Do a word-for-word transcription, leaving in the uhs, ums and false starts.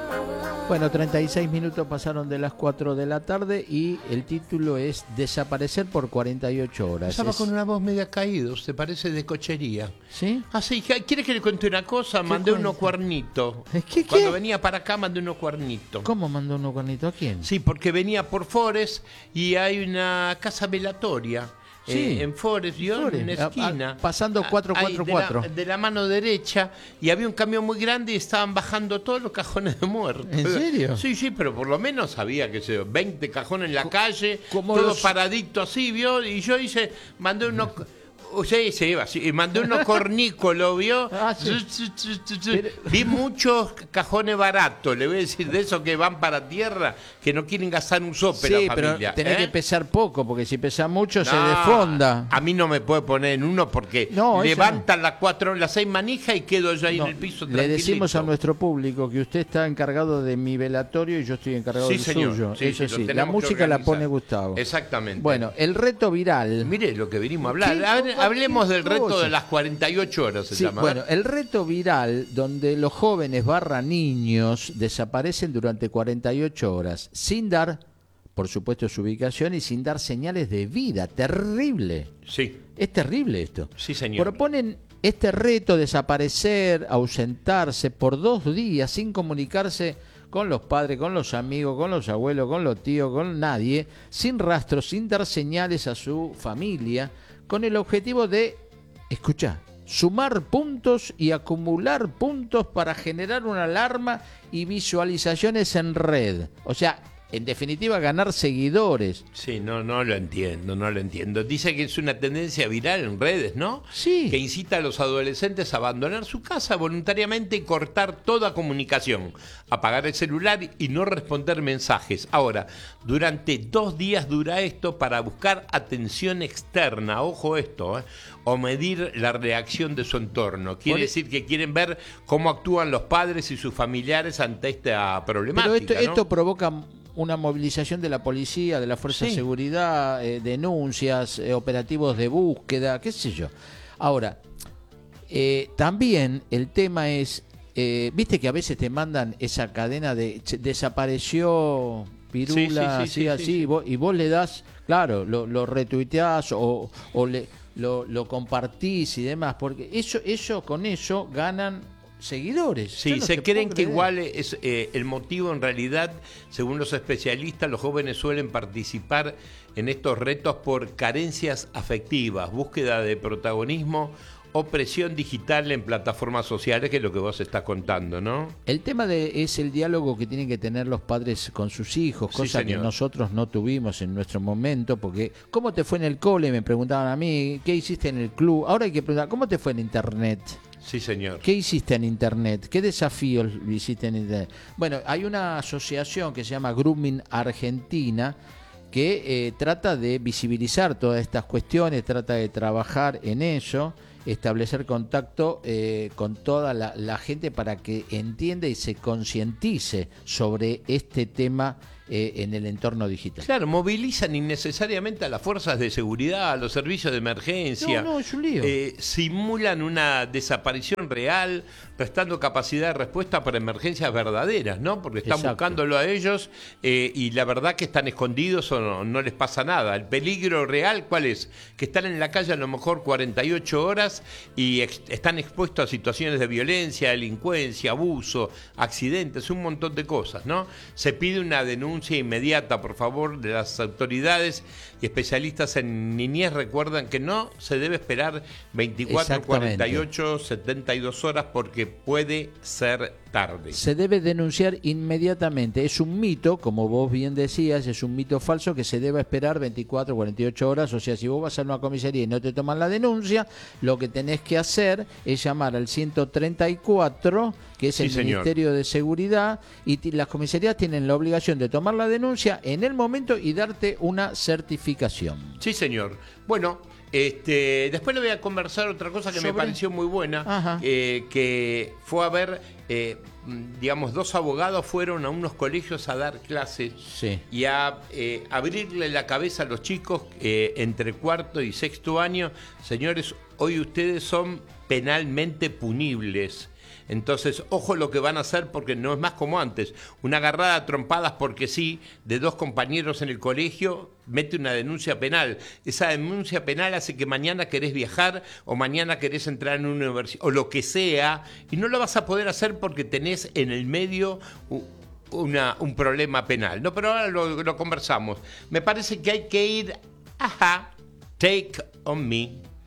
Bueno, treinta y seis minutos pasaron de las cuatro de la tarde y el título es Desaparecer por cuarenta y ocho horas. Estaba es... con una voz media caído, se parece de cochería. ¿Sí? Ah, sí, ¿quiere que le cuente una cosa? Mandé cuenta? unos cuernitos. ¿Qué, qué? Cuando venía para acá mandé unos cuernitos. ¿Cómo mandó uno cuernito? ¿A quién? Sí, porque venía por Forest y hay una casa velatoria. Sí. Eh, en Forest, ¿vio? Forest, En una esquina. a- a- pasando cuatro cuatro Ahí, cuatro. De la, de la mano derecha, y había un camión muy grande y estaban bajando todos los cajones de muertos. ¿En serio? Sí, sí, pero por lo menos había, que sé, veinte cajones en la calle, como todo los- paradito así, ¿vio? Y yo hice, mandé unos... Sí, sí, iba así, y mandé unos cornícolos, ¿vio? Ah, sí. Pero- Vi muchos cajones baratos, le voy a decir, de esos que van para tierra, que no quieren gastar un sope Sí, la pero familia. tenés ¿eh? que pesar poco, porque si pesa mucho se No, desfonda. A mí no me puede poner en uno porque No, eso levantan las cuatro, las seis manijas y quedo yo ahí No, en el piso le decimos a tranquilito. nuestro público que usted está encargado de mi velatorio y yo estoy encargado Sí, del señor. suyo. Sí, Eso sí, lo sí, la tenemos que música la organizar. pone Gustavo. Exactamente. Bueno, el reto viral. Mire lo que venimos a hablar. ¿Qué? Hable- Hablemos del reto cosa? de las cuarenta y ocho horas, se Sí, llama. bueno, el reto viral donde los jóvenes barra niños desaparecen durante cuarenta y ocho horas sin dar, por supuesto, su ubicación y sin dar señales de vida. Terrible. Sí, Es terrible esto. sí, señor. Proponen este reto, desaparecer, ausentarse por dos días sin comunicarse con los padres, con los amigos, con los abuelos, con los tíos, con nadie, sin rastro, sin dar señales a su familia, con el objetivo de, escuchá, sumar puntos y acumular puntos para generar una alarma y visualizaciones en red. O sea, en definitiva, ganar seguidores. Sí, no, no lo entiendo, no lo entiendo. Dice que es una tendencia viral en redes, ¿no? Sí. Que incita a los adolescentes a abandonar su casa voluntariamente y cortar toda comunicación, apagar el celular y no responder mensajes. Ahora, durante dos días dura esto para buscar atención externa, ojo esto, ¿eh? O medir la reacción de su entorno. Quiere Por- decir que quieren ver cómo actúan los padres y sus familiares ante esta problemática, Pero esto, ¿no? esto provoca una movilización de la policía, de la fuerza Sí. de seguridad, eh, denuncias, eh, operativos de búsqueda, qué sé yo. Ahora, eh, también el tema es, eh, viste que a veces te mandan esa cadena de che, desapareció Pirula, Sí, sí, sí, así, sí, así, sí, sí. Y, vos, y vos le das, claro, lo, lo retuiteás o, o le, lo, lo compartís y demás, porque eso, eso con eso ganan seguidores. Yo Sí, no se te creen puedo que creer. igual es eh, el motivo. En realidad, según los especialistas, los jóvenes suelen participar en estos retos por carencias afectivas, búsqueda de protagonismo o presión digital en plataformas sociales, que es lo que vos estás contando, ¿no? El tema de, es el diálogo que tienen que tener los padres con sus hijos, Sí, cosa que señor. nosotros no tuvimos en nuestro momento, porque ¿cómo te fue en el cole? Me preguntaban a mí, ¿qué hiciste en el club? Ahora hay que preguntar, ¿cómo te fue en internet? Sí, señor. ¿Qué hiciste en internet? ¿Qué desafíos hiciste en internet? Bueno, hay una asociación que se llama Grooming Argentina que eh, trata de visibilizar todas estas cuestiones, trata de trabajar en eso, establecer contacto eh, con toda la, la gente para que entienda y se concientice sobre este tema eh, en el entorno digital. Claro, movilizan innecesariamente a las fuerzas de seguridad, a los servicios de emergencia. No, no, es un lío. Eh, simulan una desaparición real, restando capacidad de respuesta para emergencias verdaderas, ¿no? Porque están Exacto. buscándolo a ellos eh, y la verdad que están escondidos o no, no les pasa nada. El peligro real, ¿cuál es? Que están en la calle a lo mejor cuarenta y ocho horas y ex- están expuestos a situaciones de violencia, delincuencia, abuso, accidentes, un montón de cosas, ¿no? Se pide una denuncia inmediata, por favor, de las autoridades, y especialistas en niñez recuerdan que no se debe esperar veinticuatro, Exactamente. cuarenta y ocho, setenta y dos horas porque puede ser tarde. Se debe denunciar inmediatamente. Es un mito, como vos bien decías, es un mito falso que se deba esperar veinticuatro, cuarenta y ocho horas. O sea, si vos vas a una comisaría y no te toman la denuncia, lo que tenés que hacer es llamar al ciento treinta y cuatro, que es Sí, el señor. Ministerio de Seguridad, y ti- las comisarías tienen la obligación de tomar la denuncia en el momento y darte una certificación. Sí, señor. Bueno, este, después le voy a conversar otra cosa que me ¿Sobre? pareció muy buena, Ajá. eh, que fue a ver, eh, digamos, dos abogados fueron a unos colegios a dar clases Sí. y a eh, abrirle la cabeza a los chicos eh, entre cuarto y sexto año. Señores, hoy ustedes son penalmente punibles. Entonces, ojo lo que van a hacer porque no es más como antes. Una agarrada a trompadas porque sí, de dos compañeros en el colegio, mete una denuncia penal. Esa denuncia penal hace que mañana querés viajar o mañana querés entrar en una universidad o lo que sea, y no lo vas a poder hacer porque tenés en el medio una, un problema penal. No, pero ahora lo, lo conversamos. Me parece que hay que ir, ajá, Take on Me.